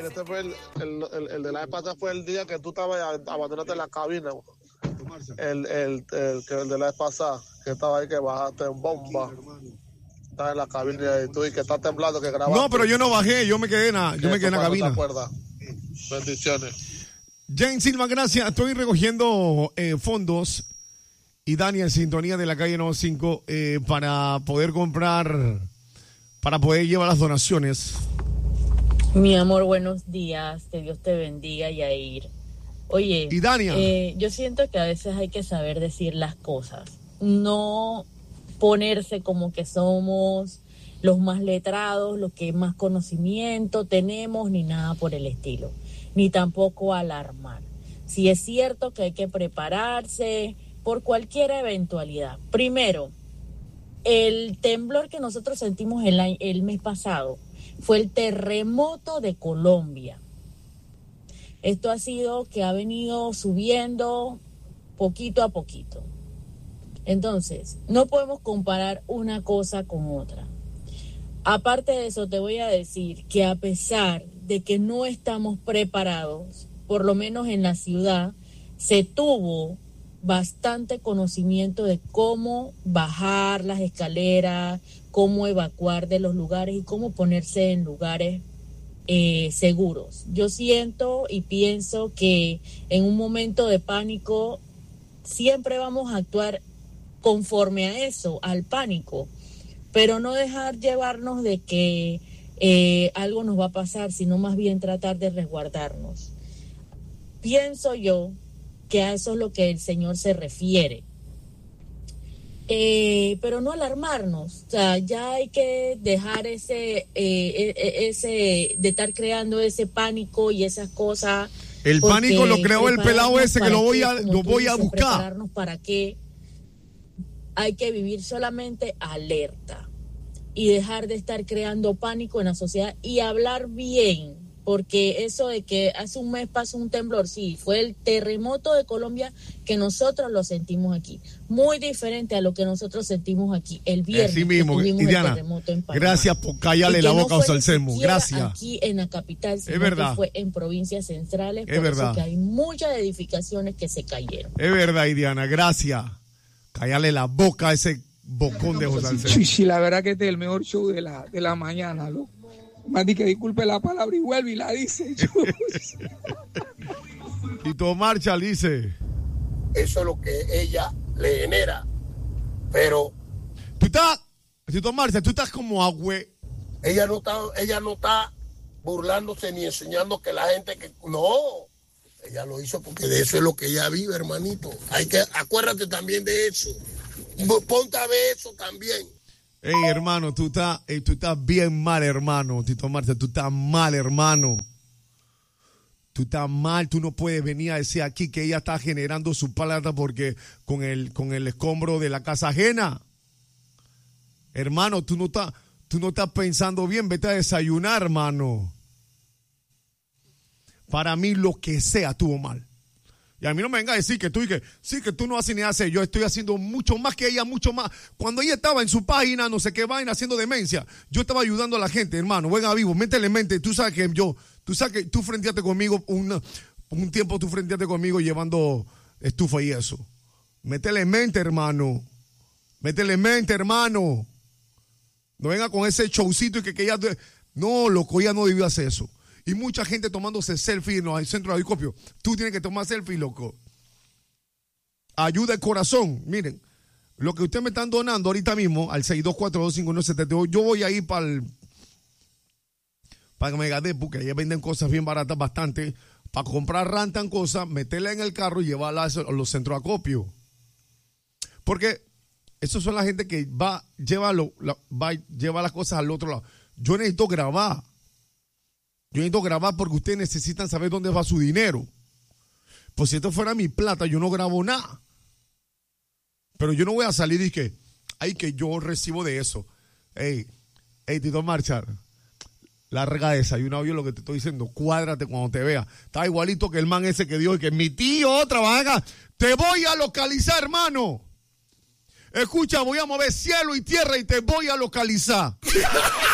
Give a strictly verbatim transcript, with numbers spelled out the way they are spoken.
Mira, este fue el, el, el, el de la vez pasada fue el día que tú estabas abandonando en la cabina. El, el, el, el, el de la vez pasada, que estaba ahí que bajaste en bomba. Estás en la cabina y tú y que estás temblando, que grabaste. No, pero yo no bajé, yo me quedé en la, yo me quedé en la cabina. Bendiciones. Jane Silva, gracias. Estoy recogiendo eh, fondos y Dani en sintonía de la calle noventa y cinco eh, para poder comprar, para poder llevar las donaciones. Mi amor, buenos días. Que Dios te bendiga, Yair. Oye, y Dania. Eh, yo siento que a veces hay que saber decir las cosas. No ponerse como que somos los más letrados, los que más conocimiento tenemos, ni nada por el estilo. Ni tampoco alarmar. Si es cierto que hay que prepararse por cualquier eventualidad. Primero, el temblor que nosotros sentimos el, año, el mes pasado fue el terremoto de Colombia. Esto ha sido que ha venido subiendo poquito a poquito. Entonces, no podemos comparar una cosa con otra. Aparte de eso, te voy a decir que a pesar de que no estamos preparados, por lo menos en la ciudad, se tuvo bastante conocimiento de cómo bajar las escaleras, cómo evacuar de los lugares y cómo ponerse en lugares eh, seguros. Yo siento y pienso que en un momento de pánico siempre vamos a actuar conforme a eso, al pánico, pero no dejar llevarnos de que eh, algo nos va a pasar, sino más bien tratar de resguardarnos. Pienso yo que a eso es lo que el Señor se refiere. Eh, pero no alarmarnos, o sea, ya hay que dejar ese, eh, ese, de estar creando ese pánico y esas cosas. El pánico lo creó el pelado ese que lo voy a, qué, lo voy dices, a buscar. Prepararnos para qué. Hay que vivir solamente alerta y dejar de estar creando pánico en la sociedad y hablar bien. Porque eso de que hace un mes pasó un temblor, sí, fue el terremoto de Colombia que nosotros lo sentimos aquí. Muy diferente a lo que nosotros sentimos aquí el viernes. Así mismo, que y Diana, el terremoto en Panamá. Gracias por callarle la boca a Osalselmo. Gracias. Aquí en la capital, sino es verdad. Que fue en provincias centrales. Es por verdad. Eso que hay muchas edificaciones que se cayeron. Es verdad, Diana, gracias. Callarle la boca a ese bocón de Osalselmo. Sí, sí, la verdad que este es el mejor show de la, de la mañana, loco. Más di que disculpe la palabra y vuelve y la dice. Tito Marshall dice. Eso es lo que ella le genera. Pero. Tú estás, Tito Marshall, tú estás como agüe. Ella no está, ella no está burlándose ni enseñando que la gente que. No. Ella lo hizo porque de eso es lo que ella vive, hermanito. Hay que, acuérdate también de eso. Ponte a ver eso también. Ey, hermano, tú estás, ey, tú estás bien mal, hermano, Tito Marshall, tú estás mal, hermano. Tú estás mal, tú no puedes venir a decir aquí que ella está generando su plata porque con el, con el escombro de la casa ajena. Hermano, tú no estás, tú no estás pensando bien, vete a desayunar, hermano. Para mí lo que sea estuvo mal. Y a mí no me venga a decir que tú y que sí, que tú no haces ni haces. Yo estoy haciendo mucho más que ella, mucho más. Cuando ella estaba en su página, no sé qué vaina, haciendo demencia, yo estaba ayudando a la gente, hermano. Venga vivo, métele en mente. Tú sabes que yo, tú sabes que tú frenteaste conmigo un, un tiempo, tú frenteaste conmigo llevando estufa y eso. Métele en mente, hermano. Métele en mente, hermano. No venga con ese showcito y que, que ella. No, loco, ella no debió hacer eso. Y mucha gente tomándose selfie en los centros de acopio. Tú tienes que tomar selfie, loco. Ayuda el corazón. Miren, lo que ustedes me están donando ahorita mismo al seis dos cuatro dos cinco nueve siete ocho, yo voy a ir para el para Megadeth, porque allá venden cosas bien baratas bastante. Para comprar rantan cosas, meterla en el carro y llevarla a los centros de acopio. Porque esos son la gente que va, lleva, lo, la, va, lleva las cosas al otro lado. Yo necesito grabar. Yo necesito grabar porque ustedes necesitan saber dónde va su dinero. Pues si esto fuera mi plata, yo no grabo nada. Pero yo no voy a salir y que, ay, que yo recibo de eso. Ey, ey, Tito Marshall, larga de desayuno, yo lo que te estoy diciendo, cuádrate cuando te vea. Está igualito que el man ese que dijo que mi tío trabaja. Te voy a localizar, hermano. Escucha, voy a mover cielo y tierra y te voy a localizar.